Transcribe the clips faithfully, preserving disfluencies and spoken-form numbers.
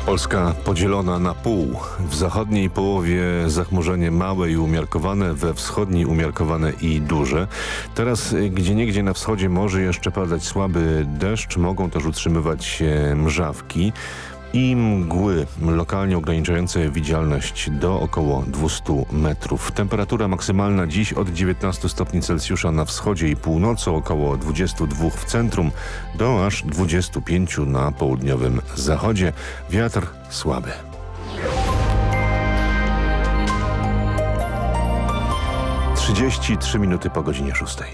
Polska podzielona na pół. W zachodniej połowie zachmurzenie małe i umiarkowane, we wschodniej umiarkowane i duże. Teraz gdzieniegdzie na wschodzie może jeszcze padać słaby deszcz, mogą też utrzymywać się mrzawki i mgły lokalnie ograniczające widzialność do około dwieście metrów. Temperatura maksymalna dziś od dziewiętnastu stopni Celsjusza na wschodzie i północy, około dwudziestu dwóch w centrum, do aż dwudziestu pięciu na południowym zachodzie. Wiatr słaby. trzydzieści trzy minuty po godzinie szóstej.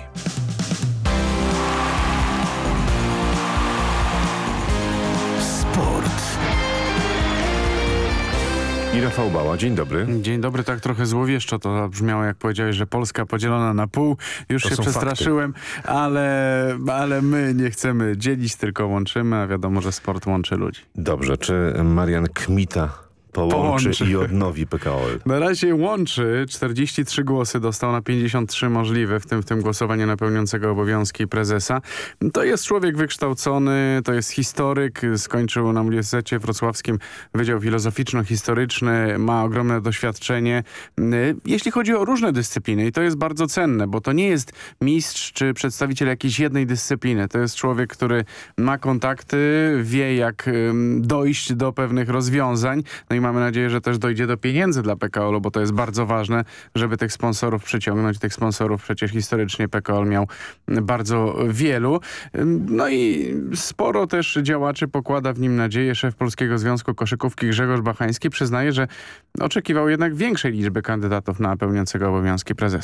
I Rafał Bała, dzień dobry. Dzień dobry, tak trochę złowieszczo to brzmiało, jak powiedziałeś, że Polska podzielona na pół. Już To się są przestraszyłem, ale, ale my nie chcemy dzielić, tylko łączymy, a wiadomo, że sport łączy ludzi. Dobrze, czy Marian Kmita połączy, Połączy. i odnowi P K O? Na razie łączy, czterdzieści trzy głosy dostał na pięćdziesiąt trzy możliwe, w tym w tym głosowanie na pełniącego obowiązki prezesa. To jest człowiek wykształcony, to jest historyk, skończył na Uniwersytecie Wrocławskim Wydział Filozoficzno-Historyczny, ma ogromne doświadczenie, jeśli chodzi o różne dyscypliny, i to jest bardzo cenne, bo to nie jest mistrz czy przedstawiciel jakiejś jednej dyscypliny. To jest człowiek, który ma kontakty, wie jak ym, dojść do pewnych rozwiązań, no i mamy nadzieję, że też dojdzie do pieniędzy dla P K O, bo to jest bardzo ważne, żeby tych sponsorów przyciągnąć. Tych sponsorów przecież historycznie P K O miał bardzo wielu. No i sporo też działaczy pokłada w nim nadzieję. Szef Polskiego Związku Koszykówki Grzegorz Bachański przyznaje, że oczekiwał jednak większej liczby kandydatów na pełniącego obowiązki prezesa.